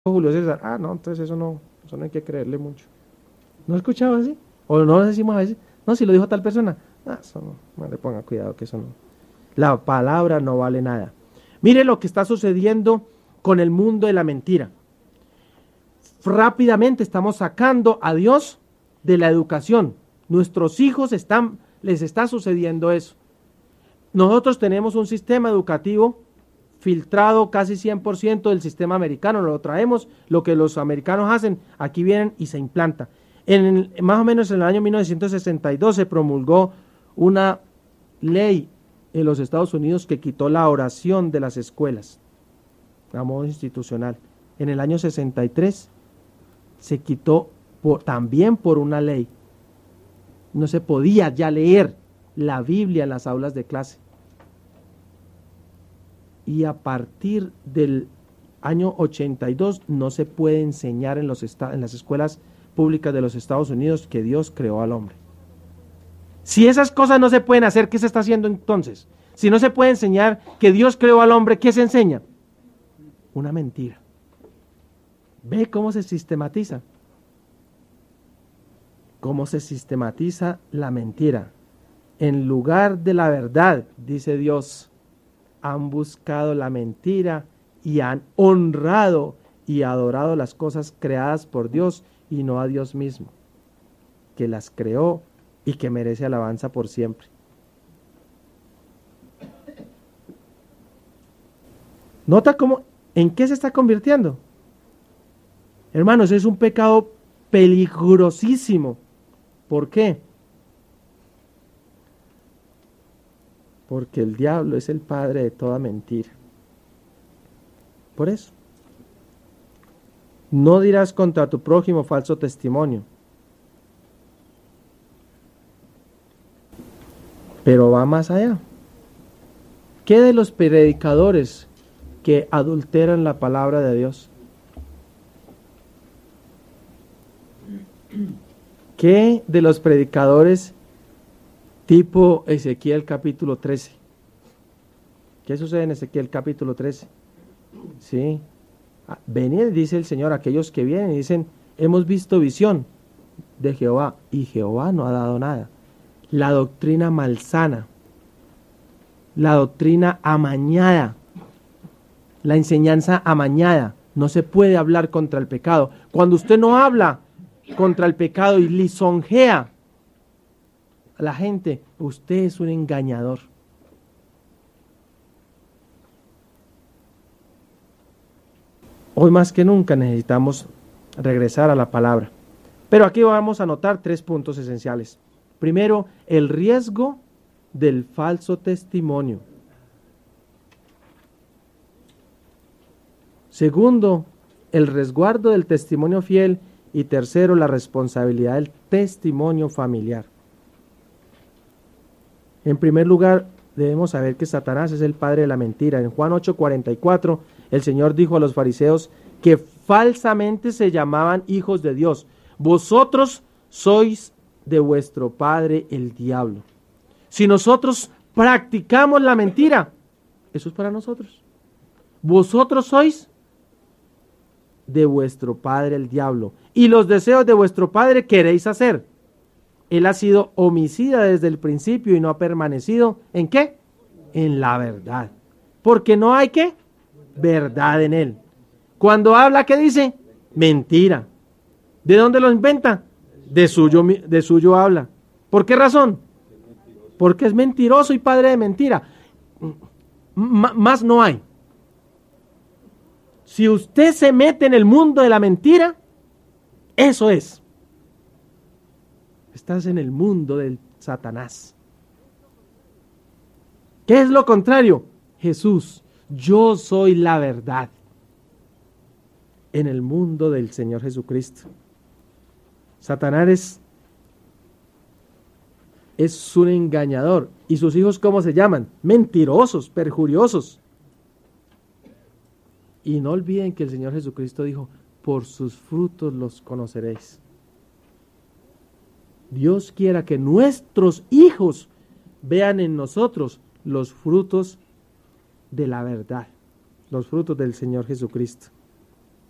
Julio César. Ah, no, entonces eso no hay que creerle mucho. ¿No he escuchado así? ¿O no lo decimos a veces? No, si lo dijo tal persona. Ah, eso no le ponga cuidado, que eso no. La palabra no vale nada. Mire lo que está sucediendo con el mundo de la mentira. Rápidamente estamos sacando a Dios de la educación. Nuestros hijos les está sucediendo eso. Nosotros tenemos un sistema educativo filtrado casi 100% del sistema americano, lo traemos, lo que los americanos hacen, aquí vienen y se implanta. Más o menos en el año 1962 se promulgó una ley en los Estados Unidos que quitó la oración de las escuelas a modo institucional. En el año 63 se quitó también por una ley. No se podía ya leer la Biblia en las aulas de clase. Y a partir del año 82 no se puede enseñar en las escuelas públicas de los Estados Unidos que Dios creó al hombre. Si esas cosas no se pueden hacer, ¿qué se está haciendo entonces? Si no se puede enseñar que Dios creó al hombre, ¿qué se enseña? Una mentira. ¿Ve cómo se sistematiza? ¿Cómo se sistematiza la mentira? En lugar de la verdad, dice Dios, han buscado la mentira y han honrado y adorado las cosas creadas por Dios y no a Dios mismo, que las creó y que merece alabanza por siempre. ¿Nota cómo, en qué se está convirtiendo? Hermanos, es un pecado peligrosísimo. ¿Por qué? Porque el diablo es el padre de toda mentira. Por eso. No dirás contra tu prójimo falso testimonio. Pero va más allá. ¿Qué de los predicadores que adulteran la palabra de Dios? ¿Qué de los predicadores tipo Ezequiel capítulo 13? ¿Qué sucede en Ezequiel capítulo 13? Sí. Venid, dice el Señor, aquellos que vienen y dicen, hemos visto visión de Jehová, y Jehová no ha dado nada. La doctrina malsana, la doctrina amañada, la enseñanza amañada. No se puede hablar contra el pecado. Cuando usted no habla contra el pecado y lisonjea a la gente, usted es un engañador. Hoy más que nunca necesitamos regresar a la palabra. Pero aquí vamos a notar 3 puntos esenciales. Primero, el riesgo del falso testimonio. Segundo, el resguardo del testimonio fiel. Y tercero, la responsabilidad del testimonio familiar. En primer lugar, debemos saber que Satanás es el padre de la mentira. En Juan 8:44, el Señor dijo a los fariseos que falsamente se llamaban hijos de Dios. Vosotros sois de vuestro padre el diablo. Si nosotros practicamos la mentira, eso es para nosotros. Vosotros sois de vuestro padre el diablo, y los deseos de vuestro padre queréis hacer. Él ha sido homicida desde el principio y no ha permanecido, ¿en qué? En la verdad. Porque no hay, ¿qué? Verdad en él. Cuando habla, ¿qué dice? Mentira. ¿De dónde lo inventa? De suyo habla. ¿Por qué razón? Porque es mentiroso y padre de mentira. Más no hay. Si usted se mete en el mundo de la mentira, eso es. Estás en el mundo del Satanás. ¿Qué es lo contrario? Jesús, yo soy la verdad. En el mundo del Señor Jesucristo. Satanás es un engañador. ¿Y sus hijos cómo se llaman? Mentirosos, perjuriosos. Y no olviden que el Señor Jesucristo dijo, por sus frutos los conoceréis. Dios quiera que nuestros hijos vean en nosotros los frutos de la verdad, los frutos del Señor Jesucristo.